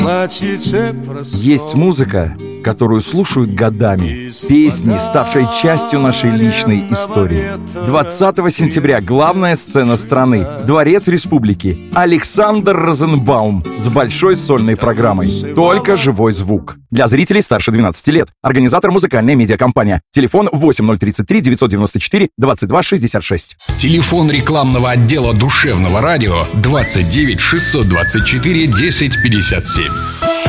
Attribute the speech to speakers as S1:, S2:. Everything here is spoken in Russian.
S1: Есть музыка, которую слушают годами. Песни, ставшие частью нашей личной истории. 20 сентября главная сцена страны, Дворец Республики. Александр Розенбаум с большой сольной программой. Только живой звук. Для зрителей старше 12 лет. Организатор — музыкальная медиакомпания. Телефон 8033 994 22 66.
S2: Телефон рекламного отдела душевного радио 29 624 10 57.